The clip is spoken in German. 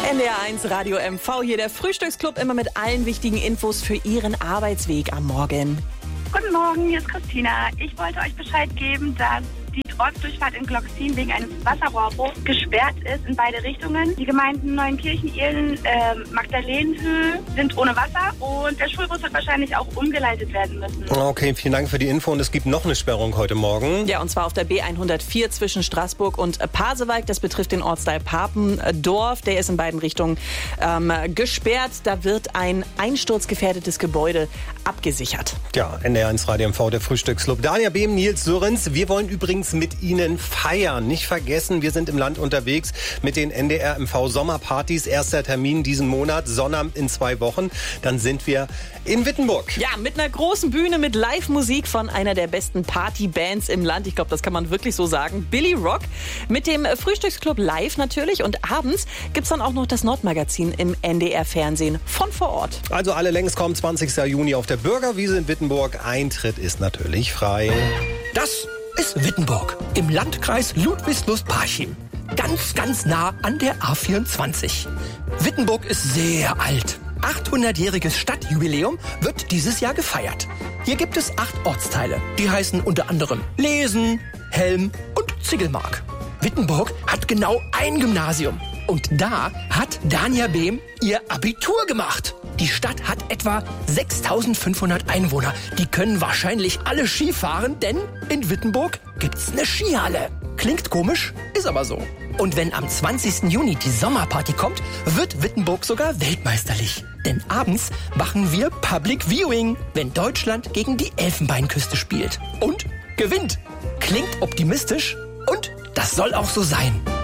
NDR1 Radio MV, hier der Frühstücksclub, immer mit allen wichtigen Infos für Ihren Arbeitsweg am Morgen. Guten Morgen, hier ist Christina. Ich wollte euch Bescheid geben, dass die Ortsdurchfahrt in Glocksin wegen eines Wasserrohrbruchs gesperrt ist in beide Richtungen. Die Gemeinden Neunkirchen, Irlen, Magdalenenhöhe sind ohne Wasser und der Schulbus wird wahrscheinlich auch umgeleitet werden müssen. Okay, vielen Dank für die Info und es gibt noch eine Sperrung heute Morgen. Ja, und zwar auf der B104 zwischen Straßburg und Pasewalk. Das betrifft den Ortsteil Papendorf. Der ist in beiden Richtungen gesperrt. Da wird ein einsturzgefährdetes Gebäude abgesichert. Ja, NDR1 Radio MV, der Frühstücksclub. Dania Behm, Nils Sörens. Wir wollen übrigens mit Ihnen feiern. Nicht vergessen, wir sind im Land unterwegs mit den NDR MV Sommerpartys. Erster Termin diesen Monat, Sonnabend in 2 Wochen. Dann sind wir in Wittenburg. Ja, mit einer großen Bühne, mit Live-Musik von einer der besten Partybands im Land. Ich glaube, das kann man wirklich so sagen. Billy Rock. Mit dem Frühstücksclub live natürlich. Und abends gibt's dann auch noch das Nordmagazin im NDR-Fernsehen von vor Ort. Also alle längst kommen 20. Juni auf der Bürgerwiese in Wittenburg. Eintritt ist natürlich frei. Das ist Wittenburg im Landkreis Ludwigslust-Parchim. Ganz nah an der A24. Wittenburg ist sehr alt. 800-jähriges Stadtjubiläum wird dieses Jahr gefeiert. Hier gibt es 8 Ortsteile. Die heißen unter anderem Lesen, Helm und Ziegelmark. Wittenburg hat genau ein Gymnasium. Und da hat Dania Behm ihr Abitur gemacht. Die Stadt hat etwa 6.500 Einwohner. Die können wahrscheinlich alle Ski fahren, denn in Wittenburg gibt's eine Skihalle. Klingt komisch, ist aber so. Und wenn am 20. Juni die Sommerparty kommt, wird Wittenburg sogar weltmeisterlich. Denn abends machen wir Public Viewing, wenn Deutschland gegen die Elfenbeinküste spielt. Und gewinnt. Klingt optimistisch und das soll auch so sein.